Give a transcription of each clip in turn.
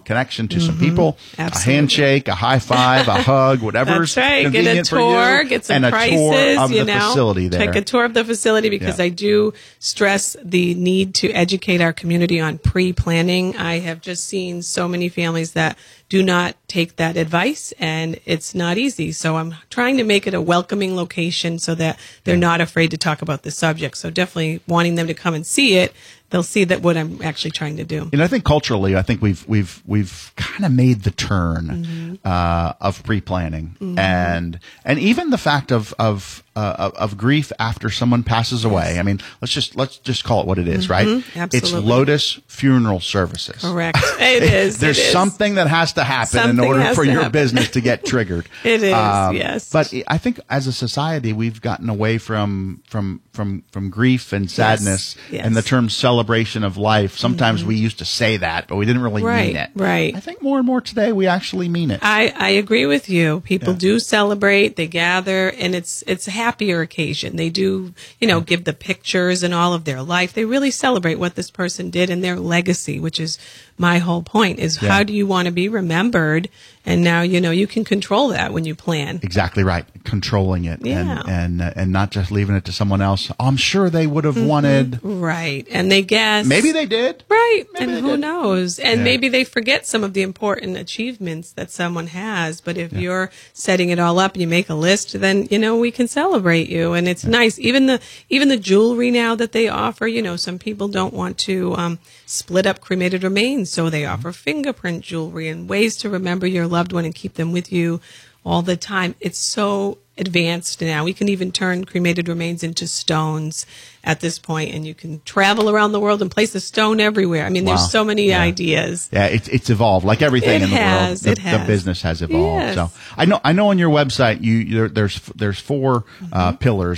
connection to some people, Absolutely. a handshake, a high five, a hug, whatever's That's right. Get a convenient for tour, you, get some and prices, a tour of the facility there. Take a tour of the facility because I do stress the need to educate our community on pre-planning. I have just seen so many families that do not take that advice, and it's not easy. So I'm trying to make it a welcoming location so that they're not afraid to talk about the subject. So definitely wanting them to come and see it. They'll see that what I'm actually trying to do. And I think culturally, I think we've kind of made the turn of pre-planning, and even the fact of grief after someone passes away. I mean, let's just call it what it is, right? Absolutely. It's Lotus Funeral Services. Correct. It is. There's something that has to happen in order for your business to get triggered. It is. Yes. But I think as a society, we've gotten away from grief and sadness and the term celebration of life. Sometimes we used to say that, but we didn't really mean it. Right. I think more and more today we actually mean it. I agree with you. People do celebrate, they gather, and it's a happier occasion. They do, give the pictures and all of their life. They really celebrate what this person did and their legacy, which is my whole point is how do you want to be remembered? And now, you can control that when you plan. Exactly right. Controlling it and not just leaving it to someone else. I'm sure they would have wanted. Right. And they guess. Maybe they did. Right. Maybe and who knows? And maybe they forget some of the important achievements that someone has. But if you're setting it all up and you make a list, then, we can celebrate you. And it's nice. Even the jewelry now that they offer, some people don't want to split up cremated remains. So they offer fingerprint jewelry and ways to remember your loved one and keep them with you all the time. It's so advanced now. We can even turn cremated remains into stones at this point, and you can travel around the world and place a stone everywhere. I mean, there's so many ideas. Yeah, it's evolved like everything in the world. The business has evolved. Yes. So I know on your website there's four pillars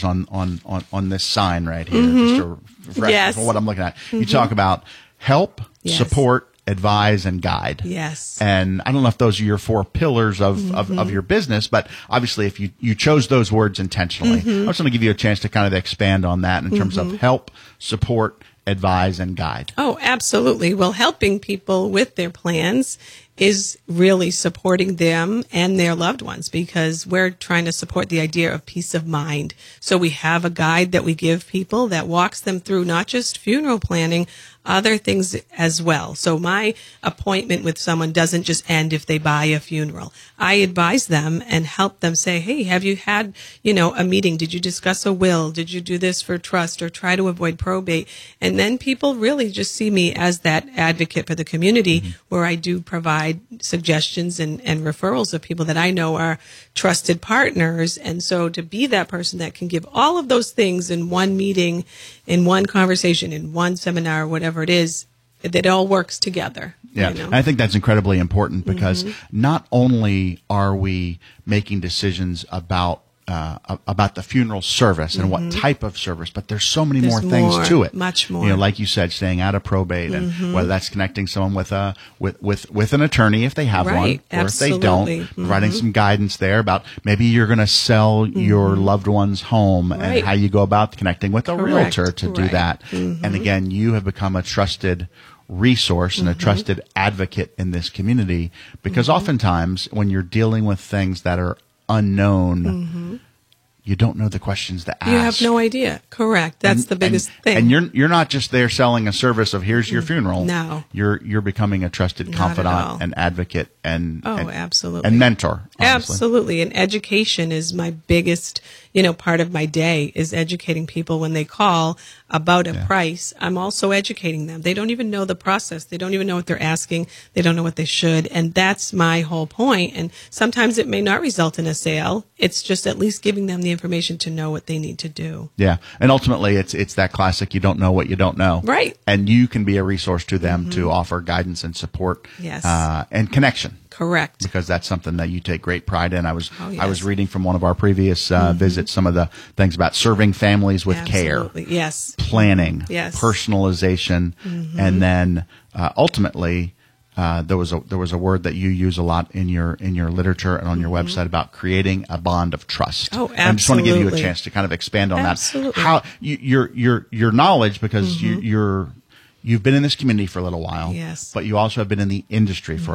on this sign right here. Just to refresh from what I'm looking at. You talk about help, support, advise, and guide. Yes. And I don't know if those are your four pillars of your business, but obviously if you chose those words intentionally. I just want to give you a chance to kind of expand on that in terms of help, support, advise, and guide. Oh, absolutely. Well, helping people with their plans is really supporting them and their loved ones because we're trying to support the idea of peace of mind. So we have a guide that we give people that walks them through not just funeral planning, other things as well. So my appointment with someone doesn't just end if they buy a funeral. I advise them and help them say, hey, have you had, a meeting? Did you discuss a will? Did you do this for trust or try to avoid probate? And then people really just see me as that advocate for the community where I do provide suggestions and referrals of people that I know are trusted partners. And so to be that person that can give all of those things in one meeting, in one conversation, in one seminar, whatever it is, it all works together. Yeah, I think that's incredibly important because not only are we making decisions about the funeral service and what type of service, but there's so many more things to it. Much more. Like you said, staying out of probate and whether that's connecting someone with an attorney if they have one, or if they don't, providing some guidance there about maybe you're going to sell your loved one's home and how you go about connecting with a realtor to do that. And again, you have become a trusted resource and a trusted advocate in this community because oftentimes when you're dealing with things that are unknown, you don't know the questions to ask. You have no idea. Correct. That's the biggest thing. And you're not just there selling a service of here's your funeral. No. You're becoming a trusted confidant and advocate and absolutely. And mentor. Honestly. Absolutely. And education is my biggest, part of my day is educating people when they call about a price. I'm also educating them. They don't even know the process. They don't even know what they're asking. They don't know what they should. And that's my whole point. And sometimes it may not result in a sale. It's just at least giving them the information to know what they need to do. Yeah. And ultimately it's that classic, you don't know what you don't know. Right. And you can be a resource to them to offer guidance and support and connection. Correct. Because that's something that you take great pride in. I was reading from one of our previous visits some of the things about serving families with care. Yes. Planning. Yes. Personalization. And then ultimately there was a word that you use a lot in your literature and on your website about creating a bond of trust. Oh, absolutely. And I just want to give you a chance to kind of expand on that. How your knowledge because you've been in this community for a little while, yes, but you also have been in the industry for